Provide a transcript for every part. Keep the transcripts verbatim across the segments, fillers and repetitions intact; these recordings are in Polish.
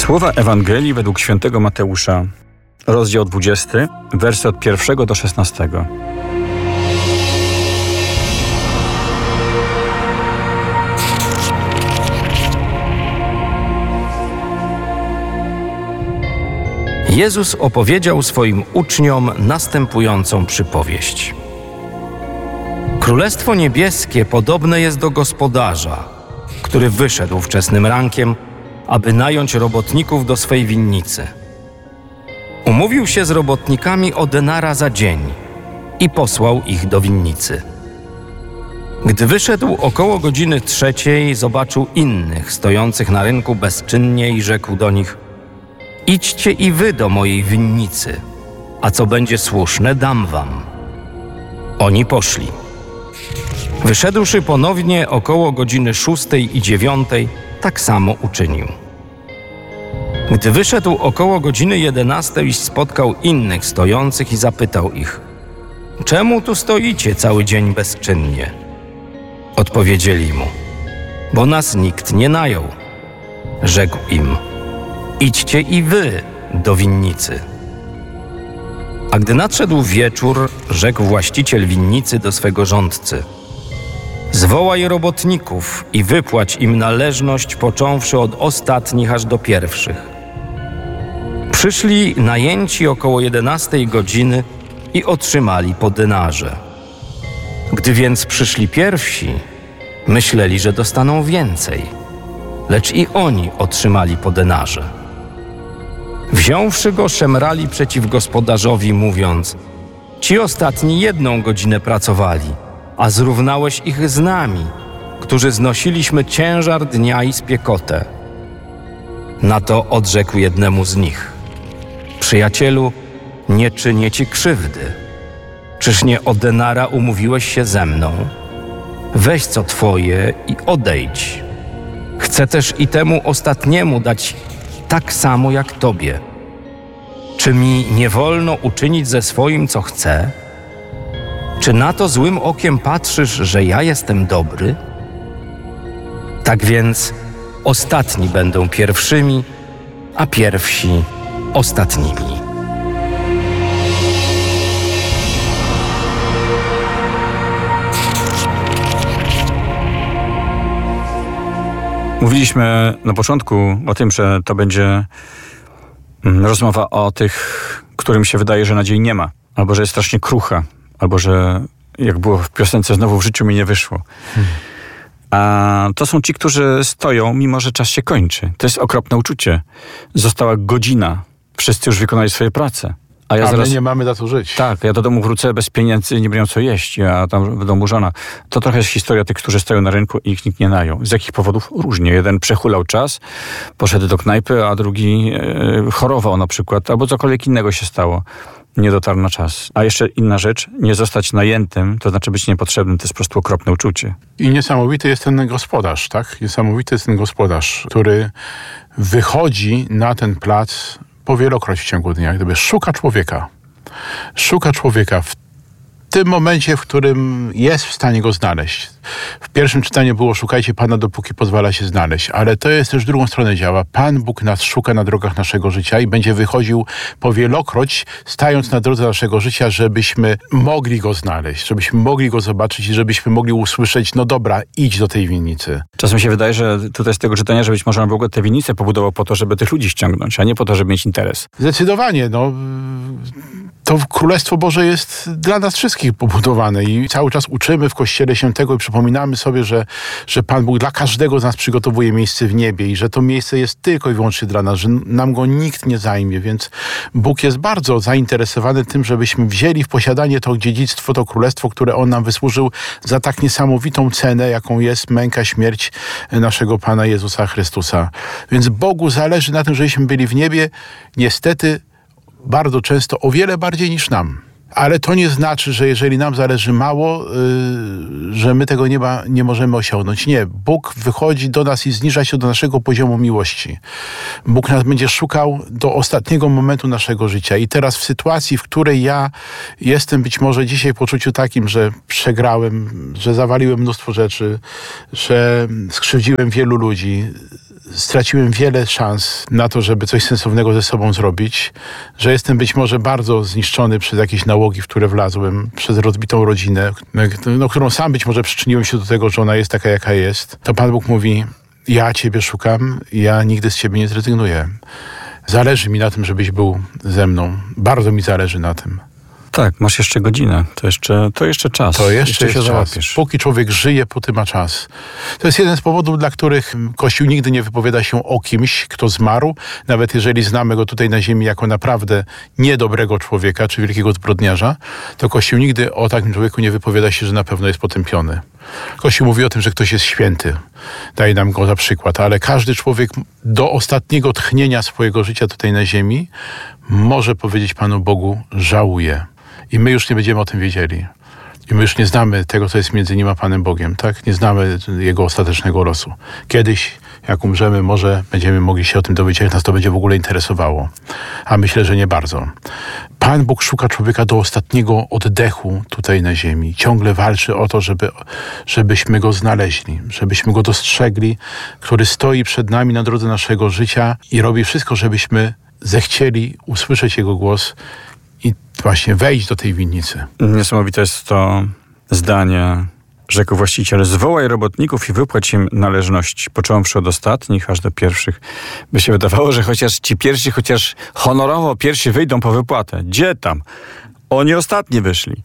Słowa Ewangelii według świętego Mateusza, rozdział dwudziesty, wersy od pierwszego do szesnastego. Jezus opowiedział swoim uczniom następującą przypowieść. Królestwo niebieskie podobne jest do gospodarza, który wyszedł wczesnym rankiem, aby nająć robotników do swej winnicy. Umówił się z robotnikami o denara za dzień i posłał ich do winnicy. Gdy wyszedł około godziny trzeciej, zobaczył innych stojących na rynku bezczynnie i rzekł do nich: idźcie i wy do mojej winnicy, a co będzie słuszne, dam wam. Oni poszli. Wyszedłszy ponownie około godziny szóstej i dziewiątej, tak samo uczynił. Gdy wyszedł około godziny jedenastej, spotkał innych stojących i zapytał ich: czemu tu stoicie cały dzień bezczynnie? Odpowiedzieli mu: bo nas nikt nie najął. Rzekł im: idźcie i wy do winnicy. A gdy nadszedł wieczór, rzekł właściciel winnicy do swego rządcy: zwołaj robotników i wypłać im należność, począwszy od ostatnich aż do pierwszych. Przyszli najęci około jedenastej godziny i otrzymali po denarze. Gdy więc przyszli pierwsi, myśleli, że dostaną więcej, lecz i oni otrzymali po denarze. Wziąwszy go, szemrali przeciw gospodarzowi, mówiąc: ci ostatni jedną godzinę pracowali, a zrównałeś ich z nami, którzy znosiliśmy ciężar dnia i spiekotę. Na to odrzekł jednemu z nich: przyjacielu, nie czynię ci krzywdy. Czyż nie o denara umówiłeś się ze mną? Weź co twoje i odejdź. Chcę też i temu ostatniemu dać tak samo jak tobie. Czy mi nie wolno uczynić ze swoim, co chcę? Czy na to złym okiem patrzysz, że ja jestem dobry? Tak więc ostatni będą pierwszymi, a pierwsi ostatnimi. Mówiliśmy na początku o tym, że to będzie rozmowa o tych, którym się wydaje, że nadziei nie ma, albo że jest strasznie krucha, albo że, jak było w piosence, znowu w życiu mi nie wyszło. Hmm. A to są ci, którzy stoją, mimo że czas się kończy. To jest okropne uczucie. Została godzina. Wszyscy już wykonali swoje prace. A, ja a zaraz, my nie mamy na to żyć. Tak, ja do domu wrócę bez pieniędzy, nie będę co jeść, a tam w domu żona. To trochę jest historia tych, którzy stoją na rynku i ich nikt nie najął. Z jakich powodów? Różnie. Jeden przehulał czas, poszedł do knajpy, a drugi e, chorował na przykład, albo cokolwiek innego się stało. Nie dotarł na czas. A jeszcze inna rzecz, nie zostać najętym, to znaczy być niepotrzebnym, to jest po prostu okropne uczucie. I niesamowity jest ten gospodarz, tak? Niesamowity jest ten gospodarz, który wychodzi na ten plac powielokroć w ciągu dnia, gdyby szuka człowieka. Szuka człowieka w tym momencie, w którym jest w stanie go znaleźć. W pierwszym czytaniu było: szukajcie Pana, dopóki pozwala się znaleźć. Ale to jest też drugą stronę działa. Pan Bóg nas szuka na drogach naszego życia i będzie wychodził powielokroć, stając na drodze naszego życia, żebyśmy mogli go znaleźć, żebyśmy mogli go zobaczyć i żebyśmy mogli usłyszeć: no dobra, idź do tej winnicy. Czasem się wydaje, że tutaj z tego czytania, że być może on w ogóle tę winnicę pobudował po to, żeby tych ludzi ściągnąć, a nie po to, żeby mieć interes. Zdecydowanie, no... To Królestwo Boże jest dla nas wszystkich pobudowane i cały czas uczymy w Kościele się tego i przypominamy sobie, że, że Pan Bóg dla każdego z nas przygotowuje miejsce w niebie i że to miejsce jest tylko i wyłącznie dla nas, że nam go nikt nie zajmie, więc Bóg jest bardzo zainteresowany tym, żebyśmy wzięli w posiadanie to dziedzictwo, to Królestwo, które On nam wysłużył za tak niesamowitą cenę, jaką jest męka, śmierć naszego Pana Jezusa Chrystusa. Więc Bogu zależy na tym, żebyśmy byli w niebie, niestety bardzo często o wiele bardziej niż nam. Ale to nie znaczy, że jeżeli nam zależy mało, yy, że my tego nieba nie możemy osiągnąć. Nie, Bóg wychodzi do nas i zniża się do naszego poziomu miłości. Bóg nas będzie szukał do ostatniego momentu naszego życia. I teraz w sytuacji, w której ja jestem być może dzisiaj w poczuciu takim, że przegrałem, że zawaliłem mnóstwo rzeczy, że skrzywdziłem wielu ludzi, straciłem wiele szans na to, żeby coś sensownego ze sobą zrobić, że jestem być może bardzo zniszczony przez jakieś nałogi, w które wlazłem, przez rozbitą rodzinę, no, którą sam być może przyczyniłem się do tego, że ona jest taka, jaka jest, to Pan Bóg mówi, ja Ciebie szukam, ja nigdy z Ciebie nie zrezygnuję. Zależy mi na tym, żebyś był ze mną. Bardzo mi zależy na tym. Tak, masz jeszcze godzinę. To jeszcze, to jeszcze czas. To jeszcze, jeszcze jest się czas. załapiesz. Póki człowiek żyje, póty ma czas. To jest jeden z powodów, dla których Kościół nigdy nie wypowiada się o kimś, kto zmarł. Nawet jeżeli znamy go tutaj na ziemi jako naprawdę niedobrego człowieka, czy wielkiego zbrodniarza, to Kościół nigdy o takim człowieku nie wypowiada się, że na pewno jest potępiony. Kościół mówi o tym, że ktoś jest święty. Daje nam go za przykład. Ale każdy człowiek do ostatniego tchnienia swojego życia tutaj na ziemi może powiedzieć Panu Bogu, żałuję. I my już nie będziemy o tym wiedzieli. I my już nie znamy tego, co jest między nim a Panem Bogiem, tak? Nie znamy jego ostatecznego losu. Kiedyś, jak umrzemy, może będziemy mogli się o tym dowiedzieć, jak nas to będzie w ogóle interesowało. A myślę, że nie bardzo. Pan Bóg szuka człowieka do ostatniego oddechu tutaj na ziemi. Ciągle walczy o to, żeby, żebyśmy go znaleźli, żebyśmy go dostrzegli, który stoi przed nami na drodze naszego życia i robi wszystko, żebyśmy zechcieli usłyszeć jego głos i właśnie wejść do tej winnicy. Niesamowite jest to zdanie, rzekł właściciel, zwołaj robotników i wypłać im należności, począwszy od ostatnich, aż do pierwszych. By się wydawało, że chociaż ci pierwsi, chociaż honorowo pierwsi wyjdą po wypłatę. Gdzie tam? Oni ostatni wyszli.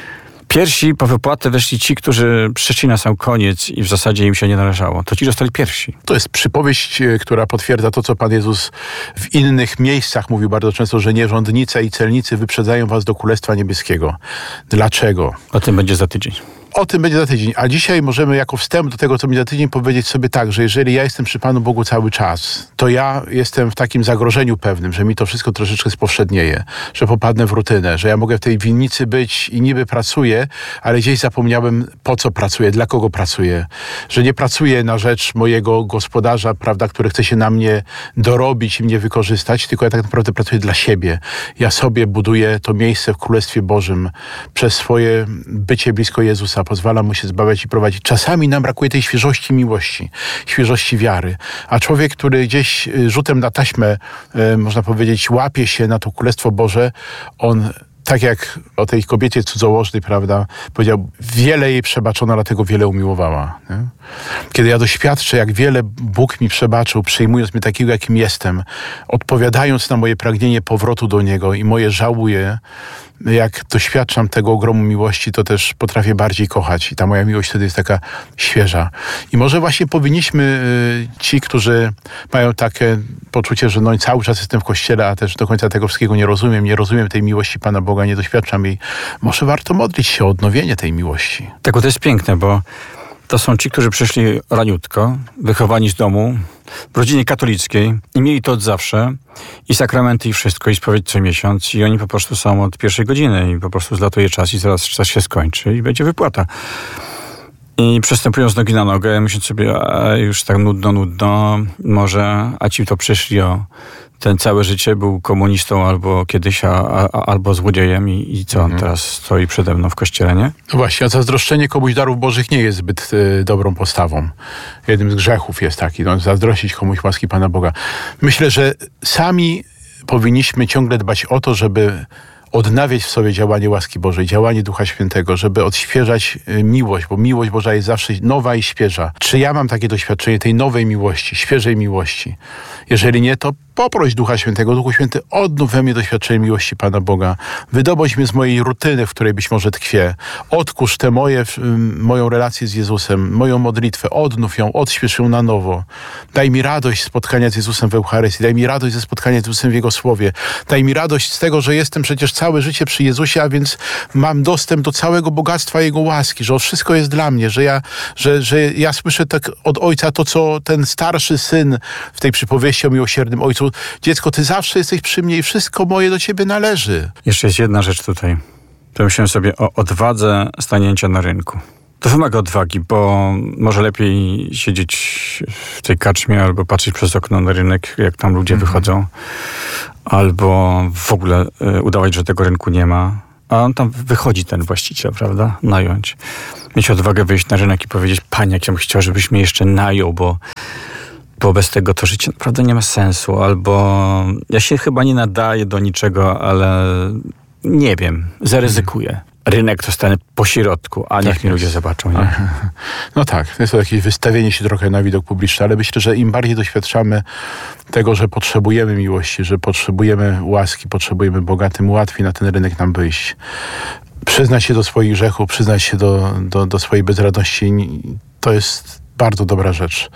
Pierwsi po wypłatę weszli ci, którzy przyszli na sam koniec i w zasadzie im się nie należało. To ci zostali pierwsi. To jest przypowieść, która potwierdza to, co Pan Jezus w innych miejscach mówił bardzo często, że nierządnice i celnicy wyprzedzają was do Królestwa Niebieskiego. Dlaczego? O tym będzie za tydzień. O tym będzie za tydzień. A dzisiaj możemy jako wstęp do tego, co będzie za tydzień, powiedzieć sobie tak, że jeżeli ja jestem przy Panu Bogu cały czas, to ja jestem w takim zagrożeniu pewnym, że mi to wszystko troszeczkę spowszednieje, że popadnę w rutynę, że ja mogę w tej winnicy być i niby pracuję, ale gdzieś zapomniałem, po co pracuję, dla kogo pracuję, że nie pracuję na rzecz mojego gospodarza, prawda, który chce się na mnie dorobić i mnie wykorzystać, tylko ja tak naprawdę pracuję dla siebie. Ja sobie buduję to miejsce w Królestwie Bożym przez swoje bycie blisko Jezusa, pozwala mu się zbawiać i prowadzić. Czasami nam brakuje tej świeżości miłości, świeżości wiary. A człowiek, który gdzieś rzutem na taśmę, e, można powiedzieć, łapie się na to Królestwo Boże, on, tak jak o tej kobiecie cudzołożnej, prawda, powiedział, wiele jej przebaczono, dlatego wiele umiłowała. Nie? Kiedy ja doświadczę, jak wiele Bóg mi przebaczył, przyjmując mnie takiego, jakim jestem, odpowiadając na moje pragnienie powrotu do Niego i moje żałuję, jak doświadczam tego ogromu miłości, to też potrafię bardziej kochać. I ta moja miłość wtedy jest taka świeża. I może właśnie powinniśmy, y, ci, którzy mają takie poczucie, że no cały czas jestem w Kościele, a też do końca tego wszystkiego nie rozumiem, nie rozumiem tej miłości Pana Boga, nie doświadczam jej. Może warto modlić się o odnowienie tej miłości. Tak, bo to jest piękne, bo to są ci, którzy przyszli raniutko, wychowani z domu, w rodzinie katolickiej i mieli to od zawsze i sakramenty i wszystko i spowiedź co miesiąc i oni po prostu są od pierwszej godziny i po prostu zlatuje czas i zaraz czas się skończy i będzie wypłata. I przystępują z nogi na nogę, myślę sobie, a już tak nudno, nudno, może, a ci to przyszli o ten całe życie był komunistą albo kiedyś, a, a, albo złodziejem i, i co on mhm. teraz stoi przede mną w kościele, nie? No właśnie, a zazdroszczenie komuś darów bożych nie jest zbyt y, dobrą postawą. Jednym z grzechów jest taki, no, zazdrościć komuś łaski Pana Boga. Myślę, że sami powinniśmy ciągle dbać o to, żeby odnawiać w sobie działanie łaski Bożej, działanie Ducha Świętego, żeby odświeżać miłość, bo miłość Boża jest zawsze nowa i świeża. Czy ja mam takie doświadczenie tej nowej miłości, świeżej miłości? Jeżeli nie, to poproś Ducha Świętego. Duchu Święty, odnów we mnie doświadczenie miłości Pana Boga. Wydobądź mnie z mojej rutyny, w której być może tkwię. Odkurz tę moje, moją relację z Jezusem, moją modlitwę. Odnów ją, odśwież ją na nowo. Daj mi radość spotkania z Jezusem w Eucharystii. Daj mi radość ze spotkania z Jezusem w Jego Słowie. Daj mi radość z tego, że jestem przecież całe życie przy Jezusie, a więc mam dostęp do całego bogactwa Jego łaski, że wszystko jest dla mnie, że ja, że, że ja słyszę tak od Ojca to, co ten starszy syn w tej przypowieści o miłosiernym Ojcu. Dziecko, Ty zawsze jesteś przy mnie i wszystko moje do Ciebie należy. Jeszcze jest jedna rzecz tutaj. Pomyślałem sobie o odwadze stanięcia na rynku. To wymaga odwagi, bo może lepiej siedzieć w tej karczmie albo patrzeć przez okno na rynek, jak tam ludzie mhm. wychodzą, albo w ogóle y, udawać, że tego rynku nie ma. A on tam wychodzi, ten właściciel, prawda? Nająć. Mieć odwagę wyjść na rynek i powiedzieć, Panie, jak ja bym chciał, żebyś mnie jeszcze najął, bo bo bez tego to życie naprawdę nie ma sensu, albo ja się chyba nie nadaję do niczego, ale nie wiem, zaryzykuję. Rynek to stanę po środku, a niech Tak mnie jest. ludzie zobaczą. Nie? No tak, to jest to jakieś wystawienie się trochę na widok publiczny, ale myślę, że im bardziej doświadczamy tego, że potrzebujemy miłości, że potrzebujemy łaski, potrzebujemy Boga, tym łatwiej na ten rynek nam wyjść. Przyznać się do swoich grzechów, przyznać się do, do, do swojej bezradności, to jest bardzo dobra rzecz.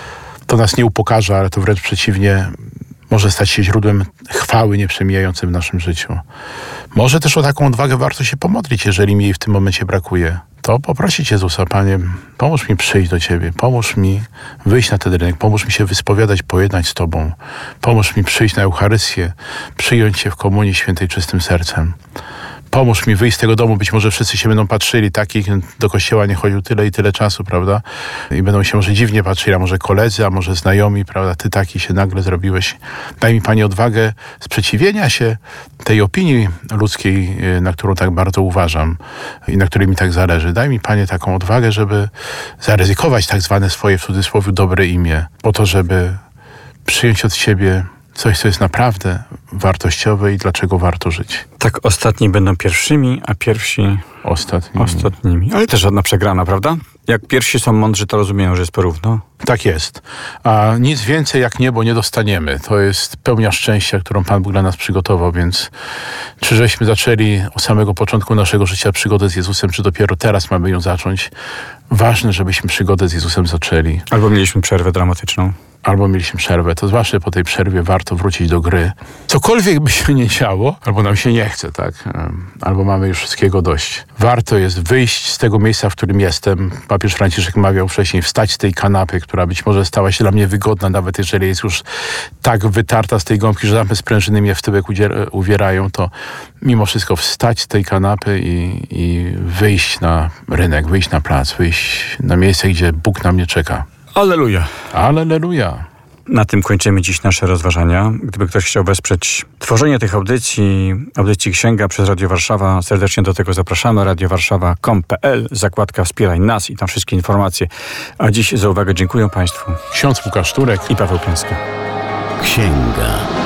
To nas nie upokarza, ale to wręcz przeciwnie, może stać się źródłem chwały nieprzemijającym w naszym życiu. Może też o taką odwagę warto się pomodlić, jeżeli mi jej w tym momencie brakuje. To poprosić Jezusa, Panie, pomóż mi przyjść do Ciebie, pomóż mi wyjść na ten rynek, pomóż mi się wyspowiadać, pojednać z Tobą, pomóż mi przyjść na Eucharystię, przyjąć Cię w komunii świętej czystym sercem. Pomóż mi wyjść z tego domu, być może wszyscy się będą patrzyli, taki do kościoła nie chodził tyle i tyle czasu, prawda? I będą się może dziwnie patrzyli, a może koledzy, a może znajomi, prawda? Ty taki się nagle zrobiłeś. Daj mi, Panie, odwagę sprzeciwienia się tej opinii ludzkiej, na którą tak bardzo uważam i na której mi tak zależy. Daj mi, Panie, taką odwagę, żeby zaryzykować tak zwane swoje, w cudzysłowie, dobre imię, po to, żeby przyjąć od Ciebie coś, co jest naprawdę wartościowe i dlaczego warto żyć. Tak, ostatni będą pierwszymi, a pierwsi Ostatnimi. ostatnimi. Ale też żadna przegrana, prawda? Jak pierwsi są mądrzy, to rozumieją, że jest porówno. Tak jest. A nic więcej jak niebo nie dostaniemy. To jest pełnia szczęścia, którą Pan Bóg dla nas przygotował, więc czy żeśmy zaczęli od samego początku naszego życia przygodę z Jezusem, czy dopiero teraz mamy ją zacząć? Ważne, żebyśmy przygodę z Jezusem zaczęli. Albo mieliśmy przerwę dramatyczną. Albo mieliśmy przerwę, to zwłaszcza po tej przerwie warto wrócić do gry. Cokolwiek by się nie działo, albo nam się nie chce, tak? Albo mamy już wszystkiego dość. Warto jest wyjść z tego miejsca, w którym jestem. Papież Franciszek mawiał wcześniej, wstać z tej kanapy, która być może stała się dla mnie wygodna, nawet jeżeli jest już tak wytarta z tej gąbki, że same sprężyny mnie w tyłek uwierają, to mimo wszystko wstać z tej kanapy i, i wyjść na rynek, wyjść na plac, wyjść na miejsce, gdzie Bóg na mnie czeka. Alleluja. Alleluja. Na tym kończymy dziś nasze rozważania. Gdyby ktoś chciał wesprzeć tworzenie tych audycji, audycji Księga przez Radio Warszawa, serdecznie do tego zapraszamy. radio warszawa kropka com kropka p l, zakładka Wspieraj nas i tam wszystkie informacje. A dziś za uwagę dziękuję Państwu. Ksiądz Łukasz Turek I Paweł Pięska. Księga.